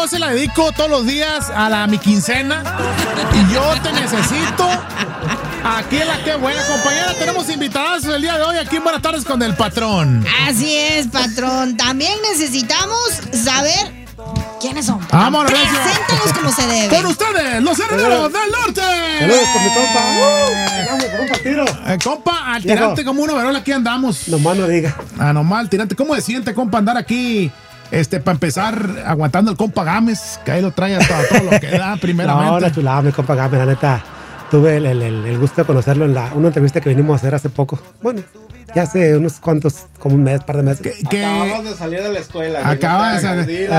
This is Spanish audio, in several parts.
se la dedico todos los días a mi quincena. Y yo te necesito. Aquí en la que buena compañera. Tenemos invitadas el día de hoy aquí en Buenas Tardes con el patrón. Así es, patrón. También necesitamos saber quiénes son. Vámonos, preséntanos como se debe. Con ustedes, los herederos del norte. Saludos con mi compa. Vamos por un partido. Compa, al tirante como uno, verón, aquí andamos. Nomás no diga. Nomás al tirante. ¿Cómo se siente, compa, andar aquí? Para empezar, aguantando el compa Gámez, que ahí lo trae hasta todo lo que da, primeramente. No, la chulada, mi compa Gámez, la neta. Tuve el gusto de conocerlo en una entrevista que vinimos a hacer hace poco. Bueno, ya hace unos cuantos, como un mes, par de meses. Acabamos de salir de la escuela. Acaba de salir.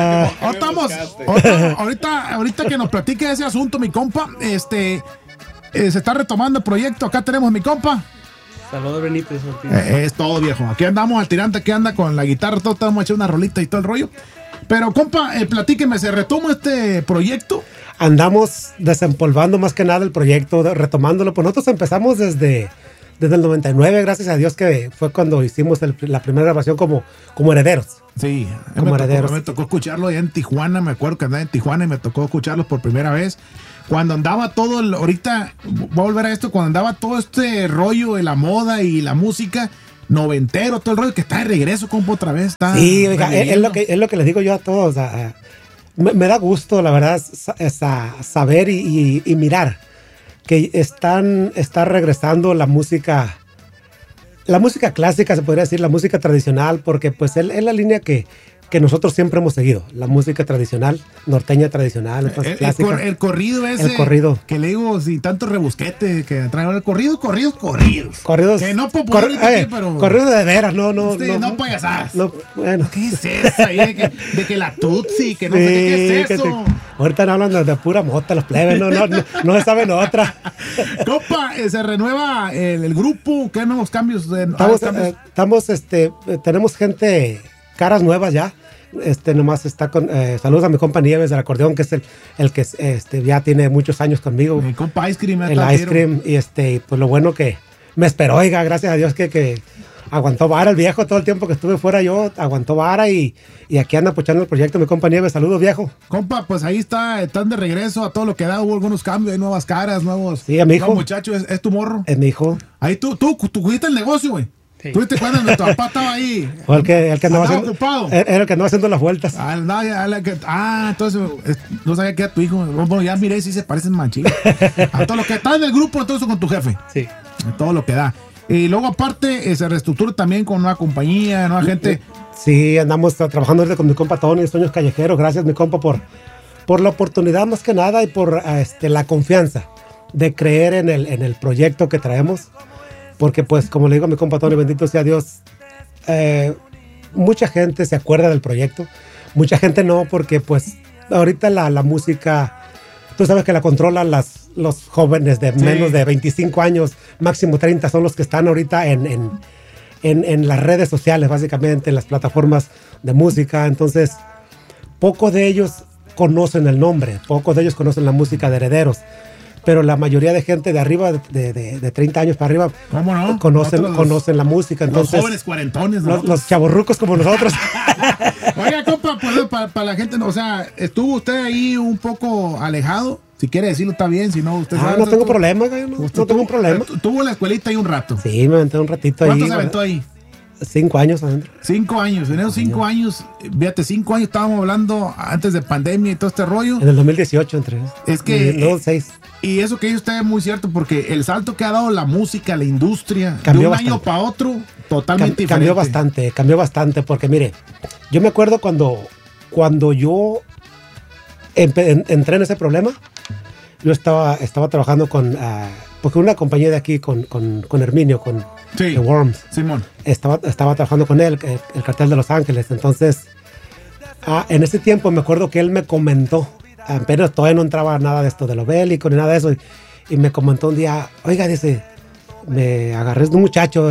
Ahorita que nos platique ese asunto, mi compa, se está retomando el proyecto. Acá tenemos a mi compa. Saludos, Benítez. Es todo, viejo. Aquí andamos al tirante, que anda con la guitarra, todo, estamos a echar una rolita y todo el rollo. Pero, compa, platíqueme, ¿se retoma este proyecto? Andamos desempolvando más que nada el proyecto, retomándolo. Pues nosotros empezamos desde el 99, gracias a Dios, que fue cuando hicimos la primera grabación como herederos. Sí, como herederos. Me tocó escucharlo allá en Tijuana, me acuerdo que andaba en Tijuana y me tocó escucharlos por primera vez. Cuando andaba todo, ahorita voy a volver a esto, cuando andaba todo este rollo de la moda y la música noventero, todo el rollo, que está de regreso, compa, otra vez. Sí, oiga, es lo que les digo yo a todos. Me da gusto, la verdad, saber y mirar que está regresando la música clásica, se podría decir, la música tradicional, porque pues es la línea que nosotros siempre hemos seguido, la música tradicional, norteña tradicional, entonces clásica. El corrido ese. El corrido. Que le digo, sin tanto rebusquete, que traen el corridos. Corridos. Que no popular, pero... Corrido de veras, no. Sí, no payasadas. No, bueno. ¿Qué es eso ahí de que la Tutsi, que no sé qué es eso? Ahorita no hablan de pura mota los plebes, no se saben otra. Compa, se renueva el grupo, ¿qué nuevos cambios? Tenemos gente, caras nuevas ya. Nomás está con saludos a mi compa Nieves del acordeón, que es el que ya tiene muchos años conmigo. Mi compa Ice Cream. El Ice Cream. Y pues lo bueno que me esperó, oiga, gracias a Dios que aguantó vara el viejo todo el tiempo que estuve fuera yo, aguantó vara y aquí anda apoyando el proyecto mi compa Nieves. Saludos, viejo. Compa, pues ahí están de regreso a todo lo que da, hubo algunos cambios, hay nuevas caras, nuevos. Sí, a mi hijo. No, muchacho, es tu morro. Es mi hijo. Ahí tú cuidaste el negocio, güey. Sí. ¿Tú te acuerdas cuando tu papá estaba ahí? O el que andaba ocupado. Era el que andaba haciendo las vueltas. Entonces no sabía que era tu hijo. Bueno, ya miré si se parecen machín. A todo lo que está en el grupo, entonces con tu jefe. Sí. A todo lo que da. Y luego aparte se reestructura también con nueva compañía, nueva gente. Sí, andamos trabajando ahorita con mi compa Tony, Sueños Callejeros. Gracias, mi compa, por la oportunidad más que nada y por la confianza de creer en el proyecto que traemos. Porque pues, como le digo a mi compa Tony, bendito sea Dios, mucha gente se acuerda del proyecto, mucha gente no, porque pues ahorita la música, tú sabes que la controlan los jóvenes de menos de 25 años, máximo 30, son los que están ahorita en las redes sociales, básicamente, en las plataformas de música. Entonces, pocos de ellos conocen el nombre, pocos de ellos conocen la música de Herederos. Pero la mayoría de gente de arriba, de 30 años para arriba, ¿cómo no? conocen la música. Entonces, los jóvenes cuarentones, ¿no? Los chavorrucos como nosotros. Oiga, compa, pues para la gente, o sea, ¿estuvo usted ahí un poco alejado? Si quiere decirlo, está bien, si no, usted sabe. No tengo problema, no tengo un problema. ¿Tuvo la escuelita ahí un rato? Sí, me aventé un ratito ahí. ¿Cuánto se aventó ahí? 5 años adentro. 5 años, en esos 5 años, fíjate, 5 años estábamos hablando antes de pandemia y todo este rollo. En el 2018 entre. Es que. No, 6. Y eso que dice usted es muy cierto, porque el salto que ha dado la música, la industria, cambió de un bastante. año para otro, totalmente diferente. Cambió bastante, porque mire, yo me acuerdo cuando yo entré en ese problema, yo estaba trabajando con una compañía de aquí, con Herminio, con The Worms. Simón. Estaba trabajando con él, el cartel de Los Ángeles. Entonces, en ese tiempo me acuerdo que él me comentó, pero todavía no entraba nada de esto de lo bélico ni nada de eso, y me comentó un día, oiga, dice, me agarré de un muchacho,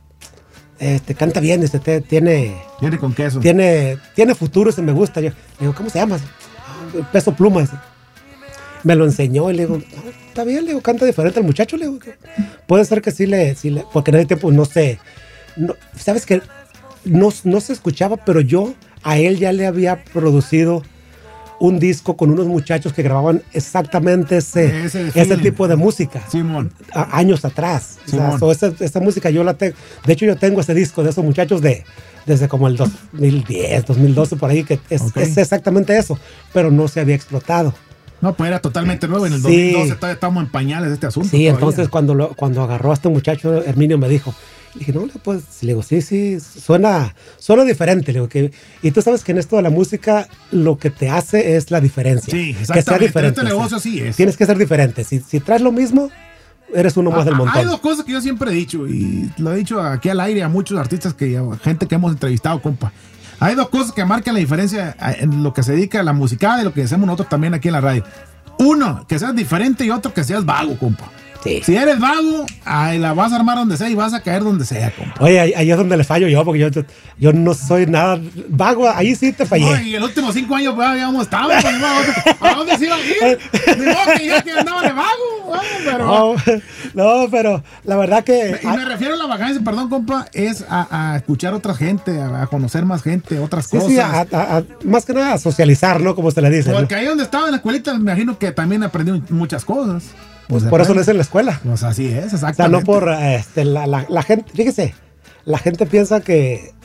canta bien, Viene con queso. Tiene futuro, me gusta. Yo le digo, ¿cómo se llama? Peso Pluma. Dice. Me lo enseñó y le digo, está bien, le digo, canta diferente el muchacho, le digo, puede ser que sí le porque en ese tiempo no sé, sabes que no se escuchaba, pero yo a él ya le había producido un disco con unos muchachos que grababan exactamente ese feeling. tipo de música. Simón. Años atrás. O sea, Simón. esa música yo la tengo. De hecho, yo tengo ese disco de esos muchachos desde como el 2010, 2012, por ahí, que es exactamente eso, pero no se había explotado. No, pues era totalmente nuevo. En el Sí. 2012 todavía estamos en pañales de este asunto. Sí, todavía. entonces cuando agarró a este muchacho, Herminio me dijo, le dije, no, pues, le digo, sí, suena diferente. Le digo, y tú sabes que en esto de la música lo que te hace es la diferencia. Sí, que sea exactamente. diferente. En este negocio sí es. Tienes que ser diferente. Si traes lo mismo, eres uno más del montón. Hay dos cosas que yo siempre he dicho, y lo he dicho aquí al aire a muchos artistas, gente que hemos entrevistado, compa. Hay dos cosas que marcan la diferencia en lo que se dedica a la música y lo que hacemos nosotros también aquí en la radio. Uno, que seas diferente, y otro, que seas vago, compa. Sí. Si eres vago, ahí la vas a armar donde sea y vas a caer donde sea, compa. Oye, ahí es donde le fallo yo, porque yo no soy nada vago, ahí sí te fallé. No, y el último 5 años pues, habíamos estado, pues, ¿a dónde se iba a ir? Ni modo que ya que andaba de vago, pero... No, pero la verdad que... Y me refiero a la vacancia, perdón, compa, es a escuchar a otra gente, a conocer más gente, otras cosas. Sí, más que nada a socializar, ¿no? Como se le dice. Porque ¿no? ahí donde estaba en la escuelita, me imagino que también aprendí muchas cosas. Pues por eso lo es en la escuela. Pues así es, O sea, exactamente. no por la gente, fíjese, la gente piensa que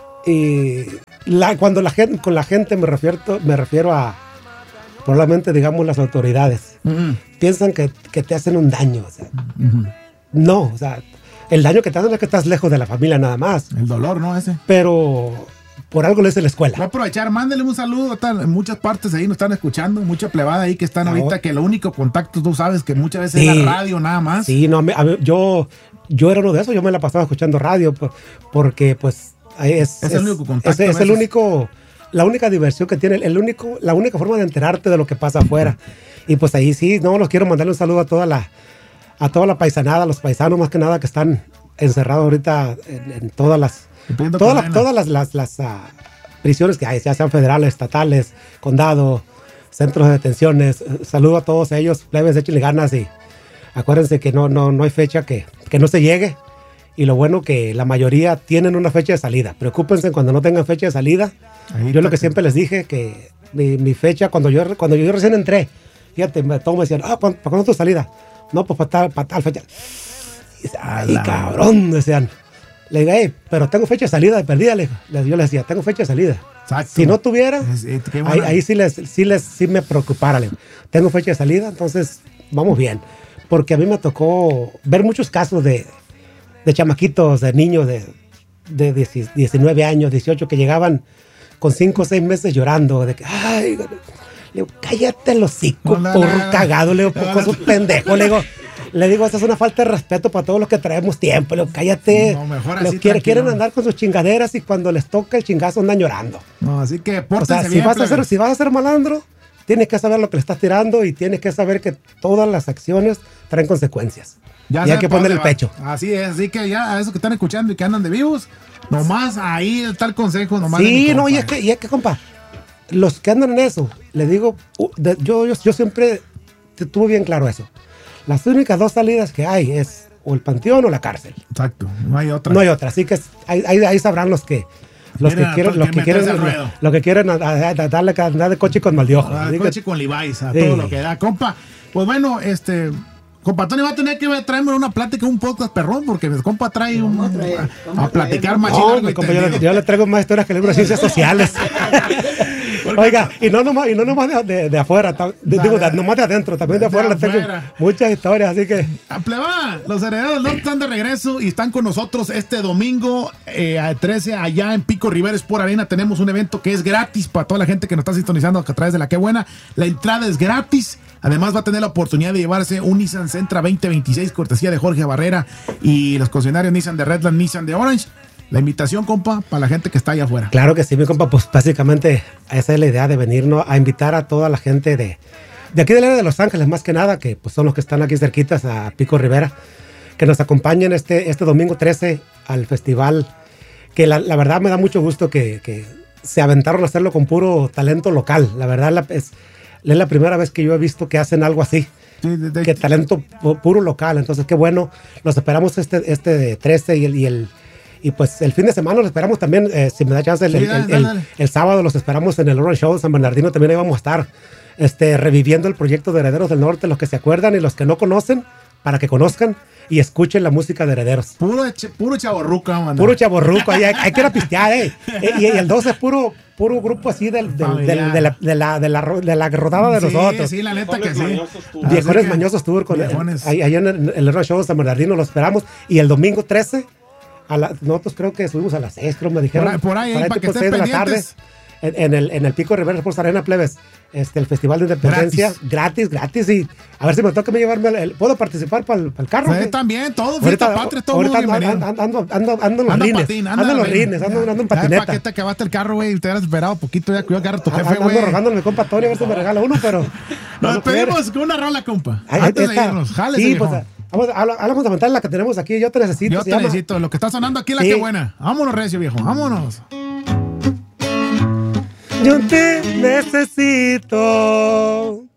cuando con la gente me refiero a probablemente, digamos, las autoridades. Piensan que te hacen un daño. O sea, no, o sea, el daño que te hacen es que estás lejos de la familia nada más. El dolor, ¿no? Ese. Pero por algo le es en la escuela. Voy a aprovechar, mándele un saludo. En muchas partes ahí nos están escuchando, mucha plebada ahí que están ahorita, que el único contacto, tú sabes, que muchas veces es la radio nada más. Sí, no, yo era uno de esos, yo me la pasaba escuchando radio, porque pues es el único contacto. Es el único, la única diversión que tiene, la única forma de enterarte de lo que pasa afuera. Y pues ahí sí, no, los quiero mandarle un saludo a toda la paisanada, a los paisanos más que nada que están encerrados ahorita en todas las prisiones que hay, ya sean federales, estatales, condado, centros de detenciones. Saludo a todos ellos, plebes, échenle ganas y acuérdense que no hay fecha que no se llegue. Y lo bueno que la mayoría tienen una fecha de salida. Preocúpense cuando no tengan fecha de salida. Yo lo que siempre les dije, que mi fecha, cuando yo recién entré, fíjate, todos me decían, ¿para cuándo es tu salida? No, pues para tal fecha. Ay, cabrón, decían. Le digo, pero tengo fecha de salida de perdida. Yo les decía, tengo fecha de salida. Exacto. Si no tuviera, ahí sí me preocupara. Tengo fecha de salida, entonces vamos bien. Porque a mí me tocó ver muchos casos de chamaquitos, de niños de 19 años, 18, que llegaban con 5 o 6 meses llorando. De que, ay, le digo, cállate el hocico, por cagado, le digo, por sus pendejos, le digo, esta es una falta de respeto para todos los que traemos tiempo. Le digo, cállate. No, mejor así, quieren andar con sus chingaderas y cuando les toca el chingazo andan llorando. No, así que pórtense o sea, bien, si vas a ser malandro, tienes que saber lo que le estás tirando y tienes que saber que todas las acciones traen consecuencias. Y hay que poner el pecho. Así es, así que ya a esos que están escuchando y que andan de vivos, nomás ahí está el consejo, nomás. Sí, no, y es que, compa, los que andan en eso, les digo, yo siempre tuve bien claro eso. Las únicas 2 salidas que hay es o el panteón o la cárcel. Exacto, no hay otra. No hay otra, así que ahí sabrán los que quieren darle de coche con mal de ojo. Coche con Levi's, a todo lo que da, compa. Pues bueno, compa Tony va a tener que traerme una plática, un podcast perrón, porque mi compa trae a platicar más chido. No, compa, yo le traigo más historias que libros de ciencias sociales. Oiga, y no nomás de afuera, nomás de adentro, también de afuera le tengo muchas historias, así que... Pleba, los herederos no están de regreso y están con nosotros este domingo 13 allá en Pico Rivera Sport Arena. Tenemos un evento que es gratis para toda la gente que nos está sintonizando a través de La Qué Buena. La entrada es gratis. Además va a tener la oportunidad de llevarse un Nissan Sentra 2026 cortesía de Jorge Barrera y los concesionarios Nissan de Redland, Nissan de Orange. La invitación, compa, para la gente que está allá afuera. Claro que sí, mi compa, pues básicamente esa es la idea de venirnos a invitar a toda la gente de aquí del área de Los Ángeles, más que nada, que pues son los que están aquí cerquitas a Pico Rivera, que nos acompañen este domingo 13 al festival, que la verdad me da mucho gusto que se aventaron a hacerlo con puro talento local. La verdad es la primera vez que yo he visto que hacen algo así. Sí, que talento puro local, entonces qué bueno. Los esperamos este 13 y Y pues el fin de semana los esperamos también, si me da chance, Sí, dale. el sábado los esperamos en el Urban Show San Bernardino, también ahí vamos a estar reviviendo el proyecto de Herederos del Norte, los que se acuerdan y los que no conocen, para que conozcan y escuchen la música de Herederos. Puro chavorruco, mano. Puro chaborruco, hay que ir a pistear, y el 12 es puro grupo así de la rodada de nosotros. Sí, la neta que sí. Viejones Mañosos Tour con ahí en el Urban Show San Bernardino los esperamos. Y el domingo 13 nosotros creo que subimos a las 6, creo me dijeron. Por ahí para que tipo estén 6 de la tarde. pendientes. En el Pico Rivera Sports Arena, plebes. El Festival de Independencia. Gratis. Y a ver si me toca llevarme ¿puedo participar para el carro? Sí, también, todo, fiesta patria, todo mundo bienvenido. Ando en los rines, ando en patineta. ¿Para qué te acabaste el carro, güey? Te hubieras esperado poquito, ya cuidado que agarra tu jefe, güey. Ando rogándole a mi compa Tony a ver si me regala uno, pero... Nos despedimos con una rola, compa. Antes de irnos, jálese, sí, viejo. pues, vamos a montar la que tenemos aquí. Yo te necesito. Yo te necesito. Lo que está sonando aquí, la que buena. Vámonos, recio, viejo. Vámonos. Yo te necesito.